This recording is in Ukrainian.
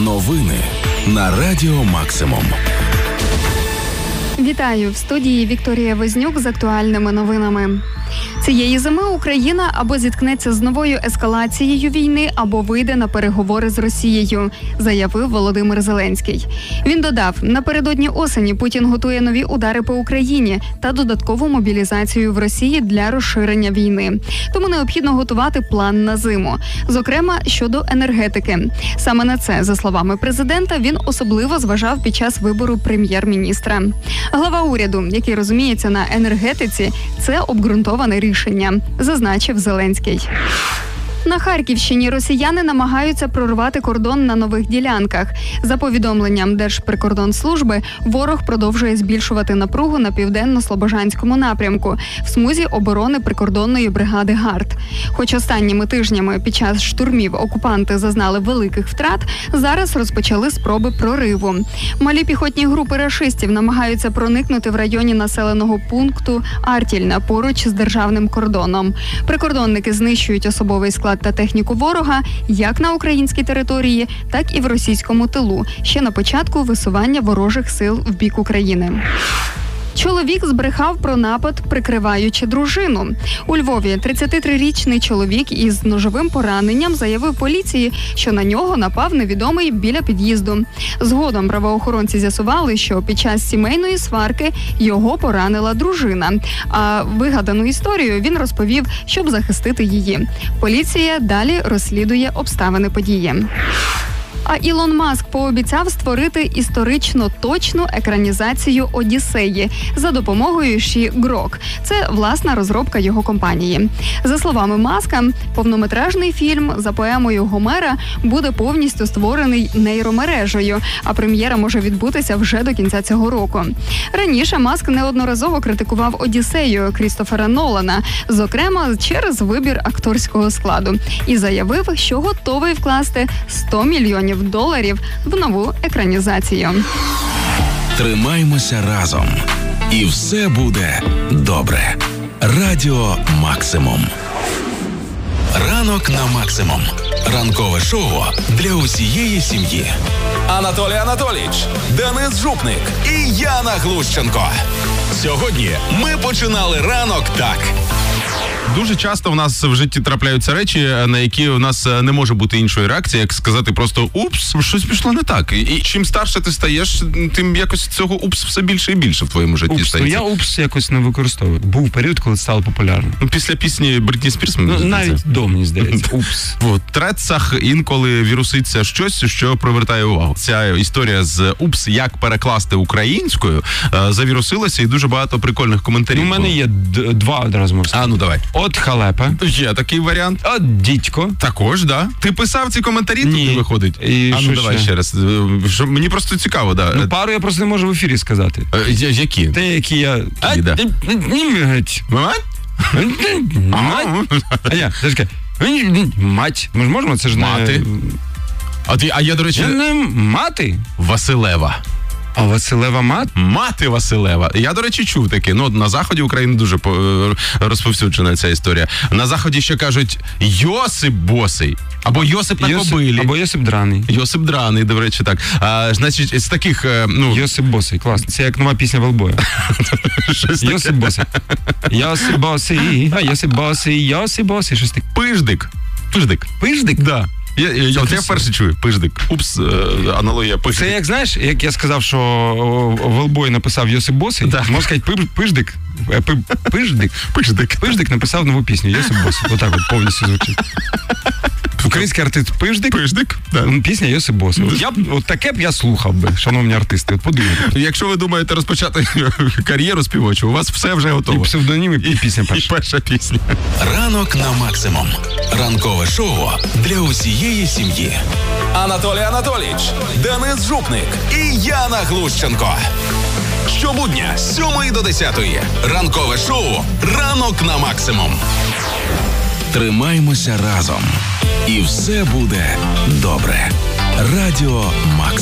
Новини на Радіо Максимум. Вітаю! В студії Вікторія Вознюк з актуальними новинами. Цієї зими Україна або зіткнеться з новою ескалацією війни, або вийде на переговори з Росією, заявив Володимир Зеленський. Він додав, напередодні осені Путін готує нові удари по Україні та додаткову мобілізацію в Росії для розширення війни. Тому необхідно готувати план на зиму. Зокрема, щодо енергетики. Саме на це, за словами президента, він особливо зважав під час вибору прем'єр-міністра. Глава уряду, який розуміється на енергетиці, це обґрунтоване рішення, зазначив Зеленський. На Харківщині росіяни намагаються прорвати кордон на нових ділянках. За повідомленням Держприкордонслужби, ворог продовжує збільшувати напругу на південно-слобожанському напрямку в смузі оборони прикордонної бригади ГАРД. Хоч останніми тижнями під час штурмів окупанти зазнали великих втрат, зараз розпочали спроби прориву. Малі піхотні групи рашистів намагаються проникнути в районі населеного пункту Артільна поруч з державним кордоном. Прикордонники знищують особовий склад та техніку ворога як на українській території, так і в російському тилу, ще на початку висування ворожих сил в бік України. Чоловік збрехав про напад, прикриваючи дружину. У Львові 33-річний чоловік із ножовим пораненням заявив поліції, що на нього напав невідомий біля під'їзду. Згодом правоохоронці з'ясували, що під час сімейної сварки його поранила дружина. А вигадану історію він розповів, щоб захистити її. Поліція далі розслідує обставини події. А Ілон Маск пообіцяв створити історично точну екранізацію «Одіссеї» за допомогою She-Grok. Це власна розробка його компанії. За словами Маска, повнометражний фільм за поемою Гомера буде повністю створений нейромережею, а прем'єра може відбутися вже до кінця цього року. Раніше Маск неодноразово критикував «Одіссею» Крістофера Нолана, зокрема через вибір акторського складу, і заявив, що готовий вкласти $100 мільйонів в нову екранізацію. Тримаймося разом. І все буде добре. Радіо Максимум. Ранок на Максимум. Ранкове шоу для усієї сім'ї. Анатолій Анатолійович, Денис Жупник і Яна Глущенко. Сьогодні ми починали ранок так. Дуже часто в нас в житті трапляються речі, на які у нас не може бути іншої реакції, як сказати просто «упс, щось пішло не так». І чим старше ти стаєш, тим якось цього «упс» все більше і більше в твоєму житті стається. Я «упс» якось не використовую. Був період, коли це стало популярно. Після пісні Брітні Спірс, навіть до, мені здається, «упс». В трецах інколи віруситься щось, що привертає увагу. Ця історія з «упс», як перекласти українською, завірусилася, і дуже багато прикольних коментарів. У мене є два одразу можу сказати. А, ну давай. От халепа. Є такий варіант. От дідько. Також, да. Ти писав ці коментарі? Ні. Туди виходить? І а ну давай ще раз. Мені просто цікаво, да. Ну, пару я просто не можу в ефірі сказати. Які? Те, які я... Да. Мать. Ми ж можемо, це ж не... Мати. А я, до речі... Не мати? Василева. А Василева мати? Мати Василева. Я, до речі, чув таке. Ну, на Заході України дуже розповсюджена ця історія. На Заході ще кажуть Йосип босий. Або Йосип на кобилі. Або Йосип драний. Йосип драний, до речі, так. Значить, з таких, Йосип босий, класно. Це як нова пісня Велбоя. Йосип босий. Йосип босий. Йосип босий. Йосип босий. Щось таке. Пиждик. Пиждик? Да. Я вперше чую. Пиждик. Упс, аналогія пиждик. Це як, знаєш, як я сказав, що Велбой написав Йосип Босий, да. Можна сказати Пиждик. Пиждик написав нову пісню Йосип Босий. Отак от повністю звучить. Український артист Пиждик, да. Пісня Йосип Босий. От таке б я слухав би, шановні артисти. От подумайте. Якщо ви думаєте розпочати кар'єру співочу, у вас все вже готово. І псевдонім, і пісня перша. І перша пісня. Ранок на Максимум. Ранкове шоу для усієї сім'ї. Анатолій Анатолійович, Денис Жупник і Яна Глущенко. Щобудня з 7 до 10. Ранкове шоу «Ранок на Максимум». Тримаймося разом. І все буде добре. Радіо Максимум.